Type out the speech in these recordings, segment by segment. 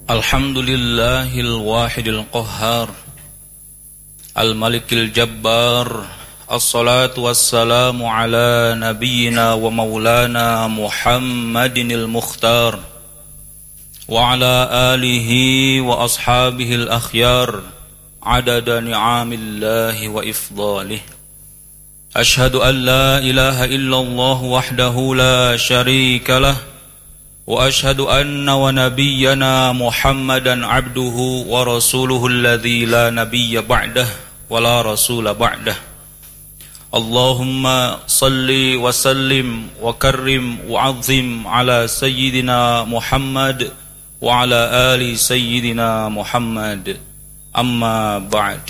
Alhamdulillahil wahidil qahhar Al-malikil jabbar. Assalatu wassalamu ala nabiyyina wa maulana Muhammadinil mukhtar wa ala alihi wa ashabihil akhyar adada ni'amillahi wa ifdalih. Ashhadu an la ilaha illallah wahdahu la syarika lah wa ashhadu anna wa nabiyyana Muhammadan abduhu wa rasuluhu alladzi la nabiyya ba'dah wa la rasula ba'dah. Allahumma salli wa sallim wa karrim wa azim ala sayyidina Muhammad wa ala ali sayyidina Muhammad. Amma ba'd.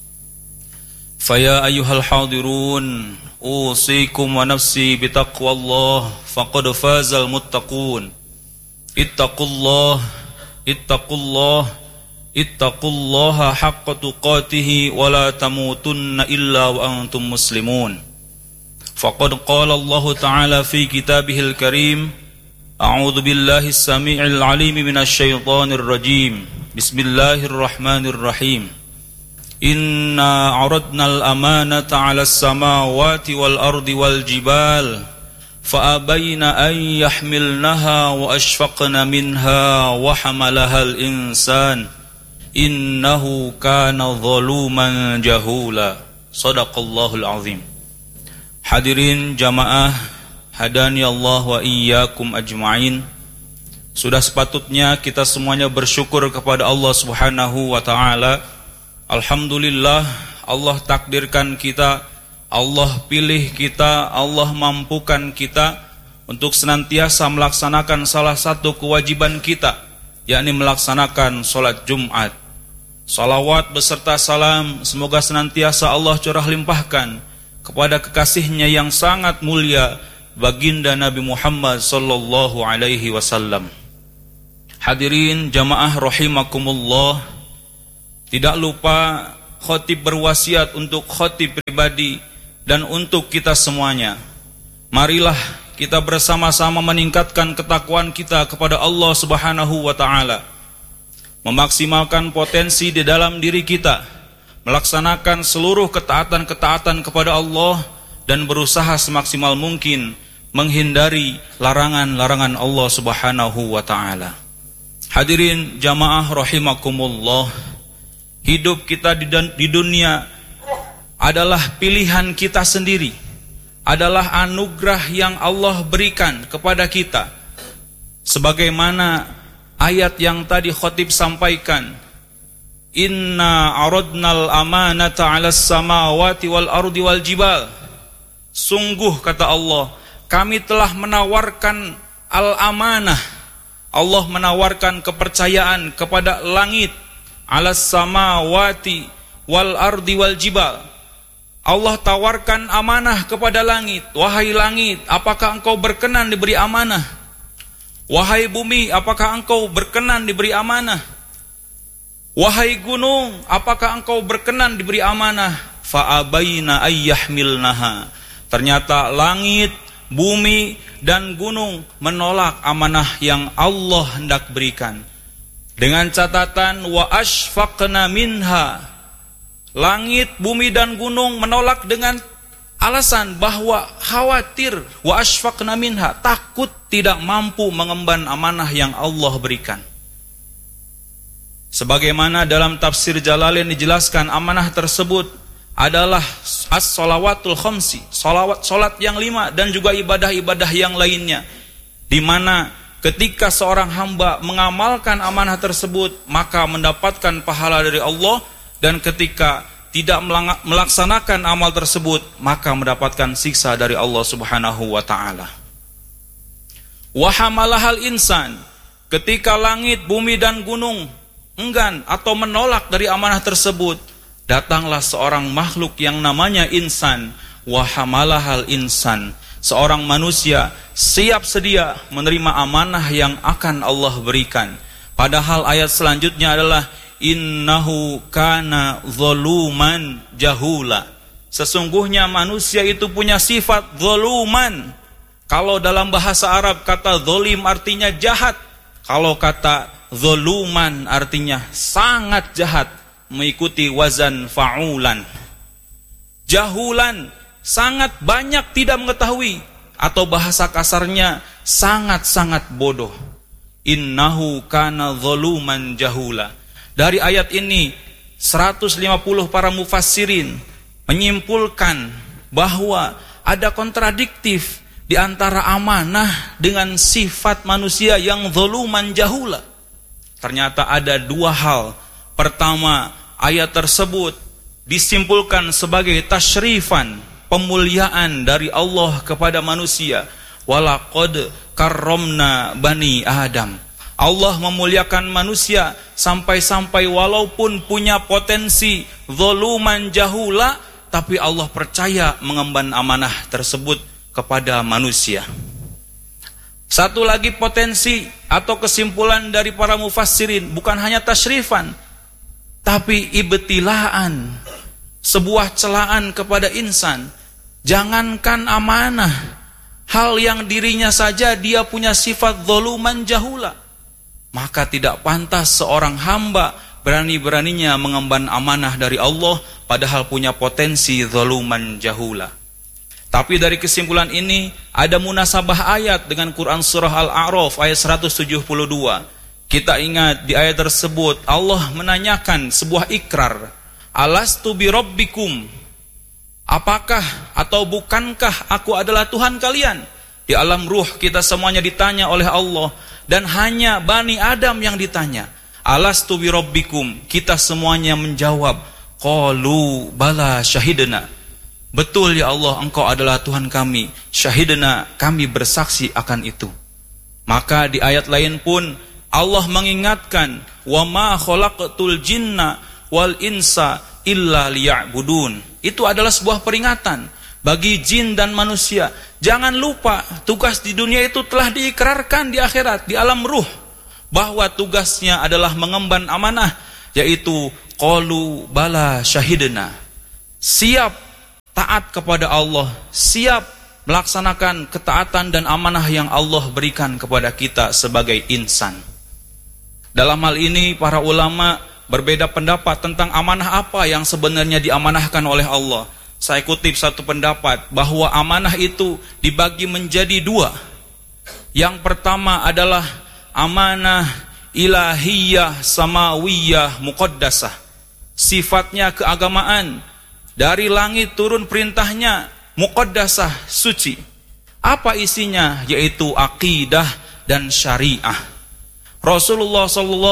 Faya ayyuhal hadirun, usikum wa nafsi bitaqwallah faqad fazal muttaqun. Ittaqullah, ittaqullaha haqqa tuqatihi wa la tamutunna illa wa antum muslimun. Faqad qala Allah Ta'ala fi kitabihil karim, a'udzu billahi as-sami'il 'alim minasy syaithanir rajim. Bismillahirrahmanirrahim. Inna 'aradnal amanata 'alas samawati wal ardi wal jibal فأبين أن يحملنها وأشفقن منها وحملها الإنسان إنه كان ظلوما جهولا. Sadaqallahul azim. Hadirin jamaah hadani Allah wa iyyakum ajma'in. Sudah sepatutnya kita semuanya bersyukur kepada Allah Subhanahu wa taala. Alhamdulillah, Allah takdirkan kita, Allah pilih kita, Allah mampukan kita untuk senantiasa melaksanakan salah satu kewajiban kita, yakni melaksanakan sholat Jumat. Salawat beserta salam semoga senantiasa Allah curah limpahkan kepada kekasihnya yang sangat mulia, baginda Nabi Muhammad sallallahu alaihi wasallam. Hadirin jamaah rahimakumullah, tidak lupa khatib berwasiat untuk khatib pribadi dan untuk kita semuanya. Marilah kita bersama-sama meningkatkan ketakwaan kita kepada Allah Subhanahu wa taala. Memaksimalkan potensi di dalam diri kita, melaksanakan seluruh ketaatan-ketaatan kepada Allah dan berusaha semaksimal mungkin menghindari larangan-larangan Allah Subhanahu wa taala. Hadirin jamaah rahimakumullah, hidup kita di dunia adalah pilihan kita sendiri, adalah anugerah yang Allah berikan kepada kita. Sebagaimana ayat yang tadi khatib sampaikan, Inna aradnal amanata 'alas samawati wal ardi wal jibal. Sungguh kata Allah, kami telah menawarkan al-amanah. Allah menawarkan kepercayaan kepada langit, 'alas samawati wal ardi wal jibal. Allah tawarkan amanah kepada langit. Wahai langit, apakah engkau berkenan diberi amanah? Wahai bumi, apakah engkau berkenan diberi amanah? Wahai gunung, apakah engkau berkenan diberi amanah? Fa'abaina ayyahmilnaha. Ternyata langit, bumi, dan gunung menolak amanah yang Allah hendak berikan. Dengan catatan wa ashfaqna minha. Langit, bumi, dan gunung menolak dengan alasan bahwa khawatir, wa ashfaqna minha, takut tidak mampu mengemban amanah yang Allah berikan. Sebagaimana dalam tafsir Jalalain dijelaskan, amanah tersebut adalah as-shalawatul khamsi, salat yang 5 dan juga ibadah-ibadah yang lainnya, di mana ketika seorang hamba mengamalkan amanah tersebut maka mendapatkan pahala dari Allah, dan ketika tidak melaksanakan amal tersebut maka mendapatkan siksa dari Allah Subhanahu wa taala. Wa hamalahal insan, ketika langit, bumi, dan gunung enggan atau menolak dari amanah tersebut, datanglah seorang makhluk yang namanya insan. Wa hamalahal insan, seorang manusia siap sedia menerima amanah yang akan Allah berikan. Padahal ayat selanjutnya adalah innahu kana zaluman jahula. Sesungguhnya manusia itu punya sifat zaluman. Kalau dalam bahasa Arab kata zalim artinya jahat, Kalau kata zoluman artinya sangat jahat, mengikuti wazan fa'ulan. Jahulan, sangat banyak tidak mengetahui, atau bahasa kasarnya sangat-sangat bodoh. Innahu kana zoluman jahula. Dari ayat ini 150 para mufassirin menyimpulkan bahwa ada kontradiktif di antara amanah dengan sifat manusia yang zoluman jahula. Ternyata ada dua hal. Pertama, ayat tersebut disimpulkan sebagai tasyrifan, pemuliaan dari Allah kepada manusia. Walaqad karramna bani Adam. Allah memuliakan manusia sampai-sampai walaupun punya potensi zoluman jahula, tapi Allah percaya mengemban amanah tersebut kepada manusia. Satu lagi potensi atau kesimpulan dari para mufassirin, bukan hanya tasyrifan, tapi ibtilaan, sebuah celaan kepada insan. Jangankan amanah, hal yang dirinya saja dia punya sifat zoluman jahula, maka tidak pantas seorang hamba berani-beraninya mengemban amanah dari Allah padahal punya potensi zoluman jahula. Tapi dari kesimpulan ini ada munasabah ayat dengan Quran surah Al-A'raf ayat 172. Kita ingat di ayat tersebut Allah menanyakan sebuah ikrar, alastu bi rabbikum, apakah atau bukankah aku adalah Tuhan kalian? Di alam ruh kita semuanya ditanya oleh Allah, dan hanya Bani Adam yang ditanya, alastu bi rabbikum. Kita semuanya menjawab, qalu bala syahidna, betul ya Allah, engkau adalah Tuhan kami, syahidna, kami bersaksi akan itu. Maka di ayat lain pun Allah mengingatkan, wa ma khalaqtul jinna wal insa illa liya'budun. Itu adalah sebuah peringatan bagi jin dan manusia. Jangan lupa tugas di dunia itu telah diikrarkan di akhirat, di alam ruh, bahwa tugasnya adalah mengemban amanah, yaitu qalu bala syahidna, siap taat kepada Allah, siap melaksanakan ketaatan dan amanah yang Allah berikan kepada kita sebagai insan. Dalam hal ini para ulama berbeda pendapat tentang amanah apa yang sebenarnya diamanahkan oleh Allah. Saya kutip satu pendapat bahwa amanah itu dibagi menjadi dua. Yang pertama adalah amanah ilahiyah samawiyah muqaddasah, sifatnya keagamaan, dari langit turun perintahnya, muqaddasah, suci. Apa isinya? Yaitu akidah dan syariah. Rasulullah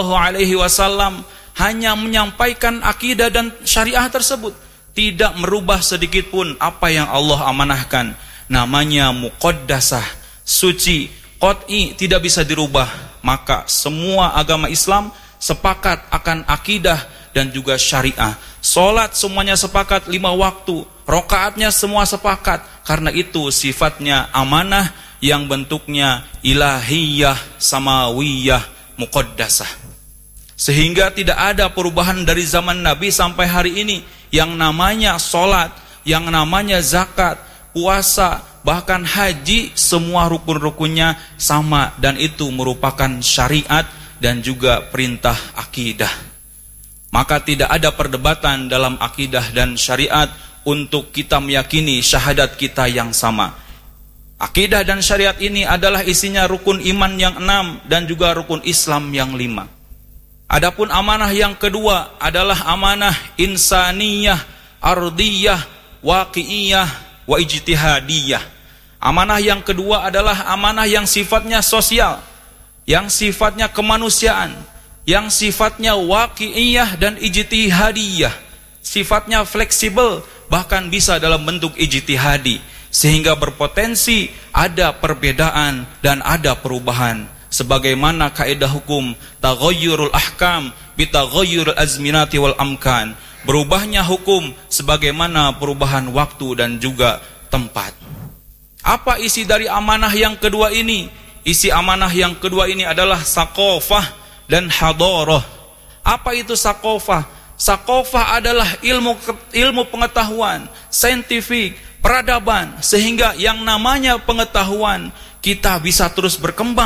SAW hanya menyampaikan akidah dan syariah tersebut, tidak merubah sedikit pun apa yang Allah amanahkan. Namanya muqaddasah, suci, qat'i, tidak bisa dirubah. Maka semua agama Islam sepakat akan akidah dan juga syariah. Salat semuanya sepakat 5 waktu, rakaatnya semua sepakat. Karena itu sifatnya amanah yang bentuknya ilahiyah samawiyah muqaddasah. Sehingga tidak ada perubahan dari zaman Nabi sampai hari ini. Yang namanya salat, yang namanya zakat, puasa, bahkan haji, semua rukun-rukunnya sama, dan itu merupakan syariat dan juga perintah akidah. Maka tidak ada perdebatan dalam akidah dan syariat untuk kita meyakini syahadat kita yang sama. Akidah dan syariat ini adalah isinya rukun iman yang 6 dan juga rukun Islam yang 5. Adapun amanah yang kedua adalah amanah insaniyah, ardiyah, waqi'iyah, wa ijtihadiyah. Amanah yang kedua adalah amanah yang sifatnya sosial, yang sifatnya kemanusiaan, yang sifatnya waqi'iyah dan ijtihadiyah, sifatnya fleksibel, bahkan bisa dalam bentuk ijtihadi, sehingga berpotensi ada perbedaan dan ada perubahan. Sebagaimana kaidah hukum taghayyurul ahkam bitaghayyuril azminati wal amkan, berubahnya hukum sebagaimana perubahan waktu dan juga tempat. Apa isi dari amanah yang kedua ini? Isi amanah yang kedua ini adalah saqafah dan hadarah. Apa itu saqafah? Saqafah adalah ilmu pengetahuan, saintifik, peradaban, sehingga yang namanya pengetahuan kita bisa terus berkembang.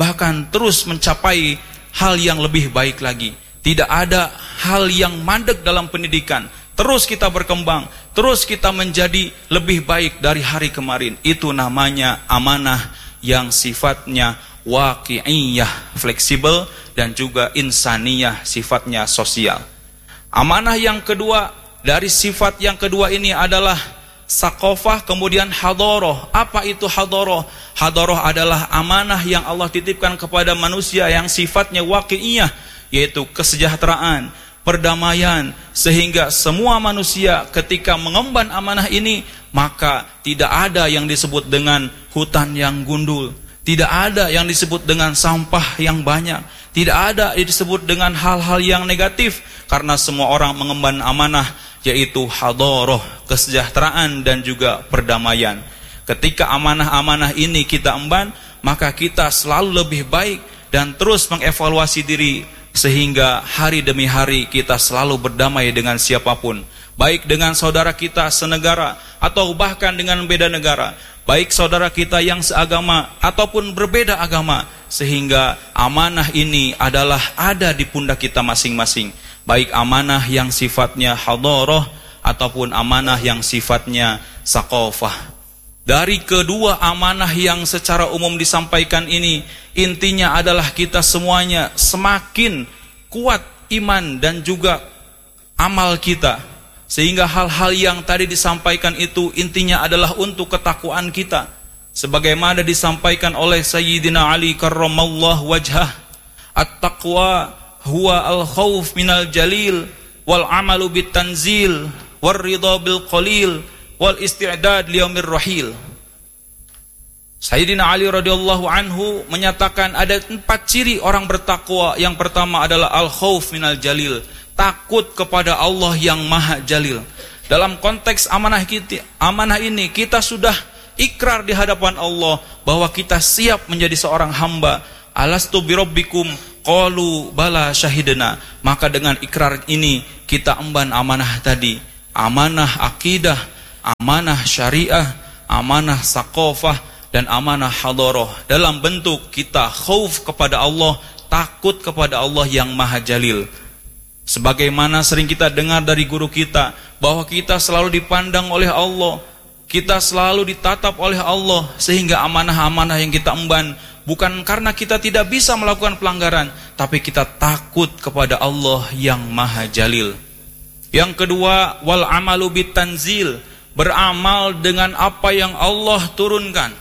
bahkan terus mencapai hal yang lebih baik lagi. Tidak ada hal yang mandek dalam pendidikan. Terus kita berkembang, terus kita menjadi lebih baik dari hari kemarin. Itu namanya amanah yang sifatnya waqi'iyah, fleksibel, dan juga insaniyah, sifatnya sosial. Amanah yang kedua, dari sifat yang kedua ini adalah sakofah, kemudian hadoroh. Apa itu hadoroh? Hadoroh adalah amanah yang Allah titipkan kepada manusia yang sifatnya waqi'iyah, yaitu kesejahteraan, perdamaian, sehingga semua manusia ketika mengemban amanah ini, maka tidak ada yang disebut dengan hutan yang gundul, tidak ada yang disebut dengan sampah yang banyak, tidak ada yang disebut dengan hal-hal yang negatif, karena semua orang mengemban amanah, yaitu hadoroh, kesejahteraan dan juga perdamaian. Ketika amanah-amanah ini kita emban, maka kita selalu lebih baik dan terus mengevaluasi diri, sehingga hari demi hari kita selalu berdamai dengan siapapun, baik dengan saudara kita senegara atau bahkan dengan beda negara, baik saudara kita yang seagama ataupun berbeda agama, sehingga amanah ini adalah ada di pundak kita masing-masing, baik amanah yang sifatnya hadoroh ataupun amanah yang sifatnya sakofah. Dari kedua amanah yang secara umum disampaikan ini, intinya adalah kita semuanya semakin kuat iman dan juga amal kita, sehingga hal-hal yang tadi disampaikan itu intinya adalah untuk ketakwaan kita, sebagaimana disampaikan oleh Sayyidina Ali karramallahu wajhah, at-taqwa huwa al-khawf minal jalil wal amalu bit tanzil wal ridha bil qalil wal isti'dad liyaumir rahil. Sayyidina Ali radhiyallahu anhu menyatakan ada 4 ciri orang bertakwa. Yang pertama adalah al-khauf minal jalil, takut kepada Allah yang maha jalil. Dalam konteks amanah ini kita sudah ikrar di hadapan Allah bahwa kita siap menjadi seorang hamba. Alastu birabbikum qalu bala syahidna. Maka dengan ikrar ini kita emban amanah tadi, amanah akidah, amanah syariah, amanah sakofah, dan amanah hadoroh, dalam bentuk kita khauf kepada Allah, takut kepada Allah yang maha jalil. Sebagaimana sering kita dengar dari guru kita, bahwa kita selalu dipandang oleh Allah, kita selalu ditatap oleh Allah, sehingga amanah-amanah yang kita emban bukan karena kita tidak bisa melakukan pelanggaran, tapi kita takut kepada Allah yang maha jalil. Yang kedua, wal amalu bit tanzil, beramal dengan apa yang Allah turunkan.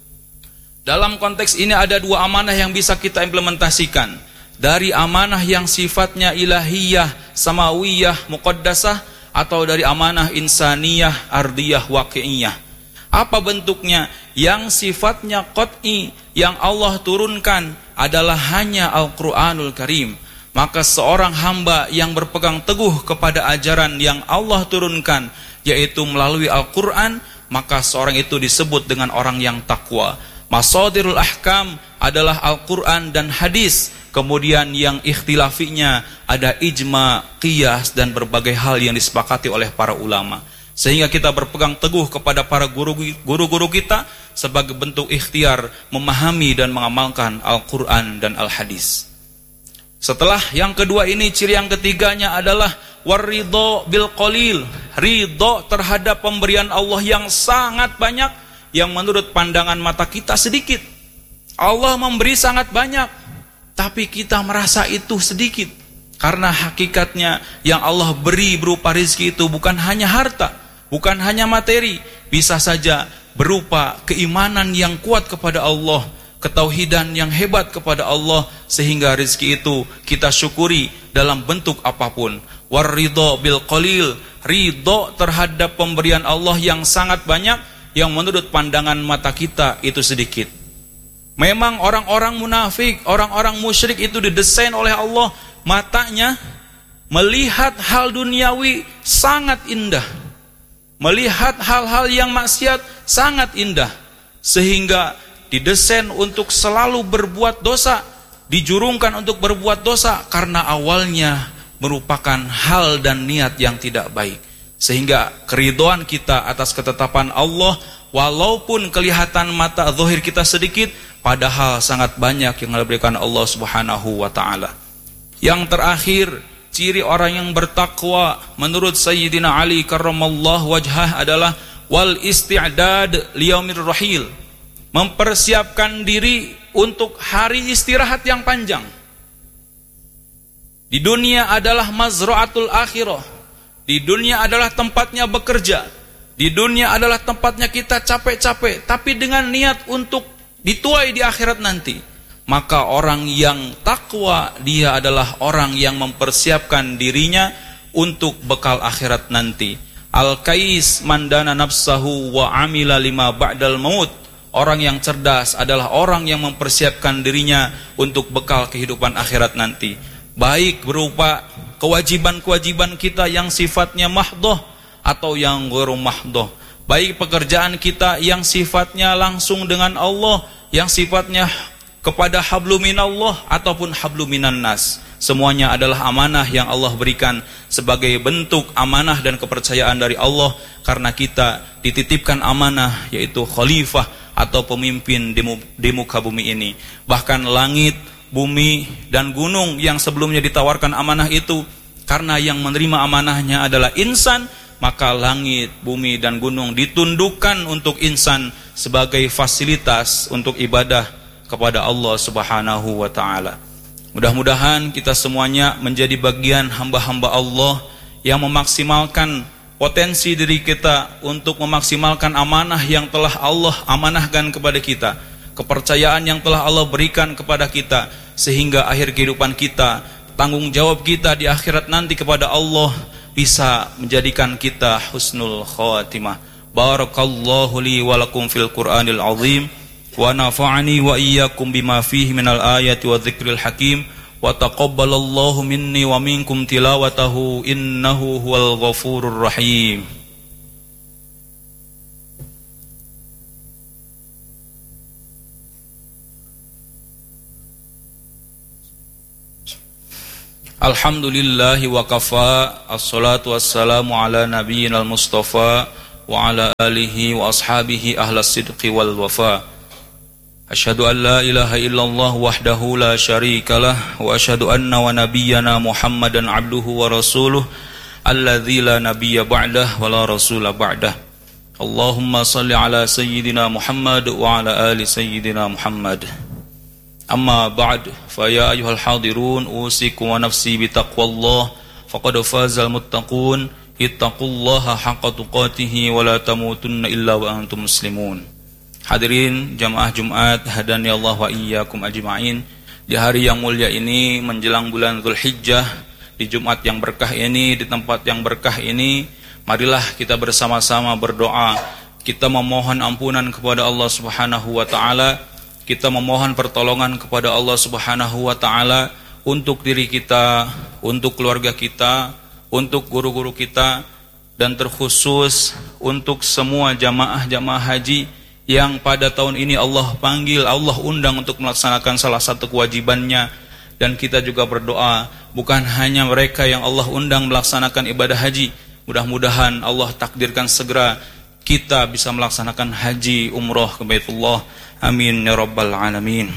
Dalam konteks ini ada 2 amanah yang bisa kita implementasikan. Dari amanah yang sifatnya ilahiyah, samawiyah, muqaddasah, atau dari amanah insaniyah, ardiyah, waqi'iyah. Apa bentuknya? Yang sifatnya qat'i, yang Allah turunkan adalah hanya Al-Quranul Karim. Maka seorang hamba yang berpegang teguh kepada ajaran yang Allah turunkan, yaitu melalui Al-Quran, maka seorang itu disebut dengan orang yang takwa. Masadirul ahkam adalah Al-Quran dan hadis. Kemudian yang ikhtilafinya ada ijma, qiyas, dan berbagai hal yang disepakati oleh para ulama. Sehingga kita berpegang teguh kepada para guru-guru kita sebagai bentuk ikhtiar memahami dan mengamalkan Al-Quran dan Al-Hadis. Setelah yang kedua ini, ciri yang ketiganya adalah waridho bil qalil, ridho terhadap pemberian Allah yang sangat banyak, yang menurut pandangan mata kita sedikit. Allah memberi sangat banyak, tapi kita merasa itu sedikit. Karena hakikatnya yang Allah beri berupa rizki itu bukan hanya harta, bukan hanya materi, bisa saja berupa keimanan yang kuat kepada Allah, ketauhidan yang hebat kepada Allah, sehingga rizki itu kita syukuri dalam bentuk apapun. Waridho bil qalil, ridho terhadap pemberian Allah yang sangat banyak, yang menurut pandangan mata kita itu sedikit. Memang orang-orang munafik, orang-orang musyrik itu didesain oleh Allah, matanya melihat hal duniawi sangat indah, melihat hal-hal yang maksiat sangat indah, sehingga didesain untuk selalu berbuat dosa, dijurungkan untuk berbuat dosa karena awalnya merupakan hal dan niat yang tidak baik. Sehingga keridhaan kita atas ketetapan Allah, walaupun kelihatan mata zahir kita sedikit, padahal sangat banyak yang diberikan Allah Subhanahu wa taala. Yang terakhir, ciri orang yang bertakwa menurut Sayyidina Ali karramallahu wajhah adalah wal isti'dad liyaumir rahil, mempersiapkan diri untuk hari istirahat yang panjang. Di dunia adalah mazra'atul akhirah, di dunia adalah tempatnya bekerja, di dunia adalah tempatnya kita capek-capek, tapi dengan niat untuk dituai di akhirat nanti. Maka orang yang takwa, dia adalah orang yang mempersiapkan dirinya untuk bekal akhirat nanti. Al-Qais mandana nafsahu wa amila lima ba'dal maut. Orang yang cerdas adalah orang yang mempersiapkan dirinya untuk bekal kehidupan akhirat nanti. Baik berupa kewajiban-kewajiban kita yang sifatnya mahdoh atau yang ghairu mahdoh. Baik pekerjaan kita yang sifatnya langsung dengan Allah, yang sifatnya kepada habluminallah ataupun habluminan nas. Semuanya adalah amanah yang Allah berikan sebagai bentuk amanah dan kepercayaan dari Allah, karena kita dititipkan amanah, yaitu khalifah atau pemimpin di muka bumi ini. Bahkan langit, bumi, dan gunung yang sebelumnya ditawarkan amanah itu, karena yang menerima amanahnya adalah insan, maka langit, bumi, dan gunung ditundukkan untuk insan sebagai fasilitas untuk ibadah kepada Allah Subhanahu wa taala. Mudah-mudahan kita semuanya menjadi bagian hamba-hamba Allah yang memaksimalkan potensi diri kita untuk memaksimalkan amanah yang telah Allah amanahkan kepada kita, kepercayaan yang telah Allah berikan kepada kita, sehingga akhir kehidupan kita, tanggung jawab kita di akhirat nanti kepada Allah bisa menjadikan kita husnul khatimah. Barakallahu li wa lakum fil Qur'anil azim wa nafa'ani wa iyyakum bima fihi minal ayati wa dzikril hakim wa taqabbalallahu minni wa minkum tilawatahu innahu huwal ghafurur rahim. Alhamdulillahi wa kafa, assalatu wassalamu ala nabiyyinal mustafa wa ala alihi wa ashabihi ahlas sidqi wal wafa. Asyhadu an la ilaha illallah wahdahu la syarikalah wa asyhadu anna wa nabiyyana Muhammadan abduhu wa rasuluh alladzi la nabiyya ba'dah wa la rasula ba'dah. Allahumma salli ala sayyidina Muhammad wa ala ali sayyidina Muhammad. Amma ba'd, fa ya ayyuhal hadirun usikum wa nafsi bitaqwallah faqad fazal muttaqun ittaqullaha haqqa tuqatih wa la tamutunna illa wa antum muslimun. Hadirin jamaah Jumat, hadani Allah wa iyyakum ajma'in. Di hari yang mulia ini, menjelang bulan Dzulhijjah, di Jumat yang berkah ini, di tempat yang berkah ini, marilah kita bersama-sama berdoa. Kita memohon ampunan kepada Allah Subhanahu wa taala. Kita memohon pertolongan kepada Allah Subhanahu wa taala untuk diri kita, untuk keluarga kita, untuk guru-guru kita, dan terkhusus untuk semua jamaah-jamaah haji yang pada tahun ini Allah panggil, Allah undang untuk melaksanakan salah satu kewajibannya. Dan kita juga berdoa, bukan hanya mereka yang Allah undang melaksanakan ibadah haji, mudah-mudahan Allah takdirkan segera kita bisa melaksanakan haji umrah ke Baitullah. Amin ya rabbal alamin.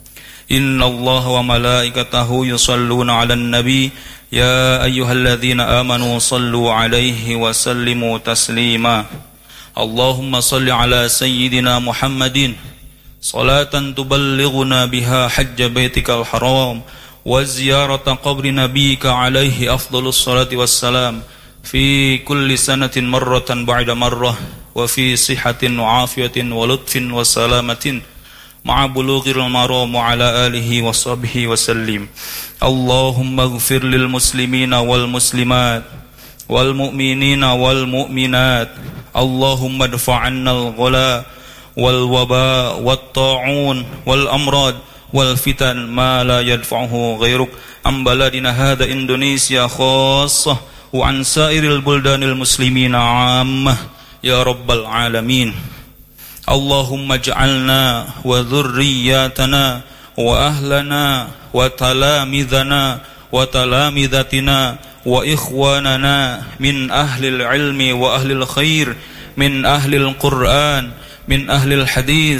Innallaha wa malaikatahu yusalluna 'alan nabi ya ayyuhalladzina amanu sallu 'alaihi wa sallimu taslima. Allahumma salli 'ala sayyidina Muhammadin salatan tuballighuna biha hajja baitikal haram wa ziyarata qabri nabiyyika 'alaihi afdhalus salati wassalam fi kulli sanatin marratan ba'da marrah wa fi sihatin wa afiyatin wa lutfin wa salamatin ma'a bulughil maram wa ala alihi wa sahbihi wa sallim. Allahumma ighfir lil muslimina wal muslimat wal mu'minina wal mu'minat. Allahumma adfa'annal ghala wal waba wat ta'un wal amrad wal fitan ma la yadfa'uhu ghairuk am baladina hadha Indonesia khassah wa an sairil buldanil muslimina 'ammah ya rabbal alamin. Allahumma ij'alna wa dhurriyyatana wa ahlana wa talamidhana wa talamidhatina wa ikhwanana min ahlil ilmi wa ahlil khair min ahlil Qur'an min ahlil hadis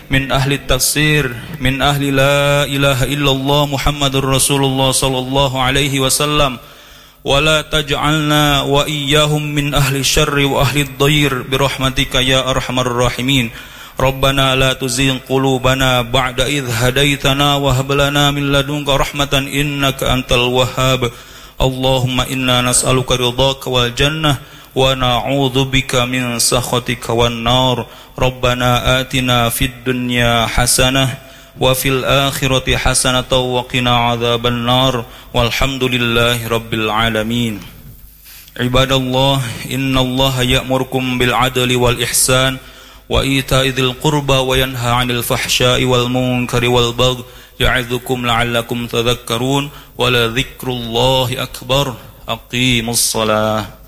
min ahli tafsir, min ahli la ilaha illallah Muhammadur Rasulullah sallallahu alaihi wasallam, wa la taj'alna wa iyyahum min ahli syarri wa ahli dhair birahmatika ya arhamar rahimin. Rabbana la tuzigh qulubana ba'da idh hadaitana wa hab lana min ladunka rahmatan innaka antal wahhab. Allahumma inna nas'aluka ridhaka wal jannah wa na'udzu bika min sakhatika wan nar. Rabbana atina fid dunya hasanah wa fil akhirati hasanatan wa qina adzaban nar. Walhamdulillahi rabbil alamin. Ibadallah, innallaha ya'murukum bil adli wal ihsan wa ita'i dzil qurba wa yanha 'anil fahsya'i wal munkari wal baghi ya'idzukum la'allakum tadhakkarun. Wa la dzikrullahi akbar. Aqimus shalah.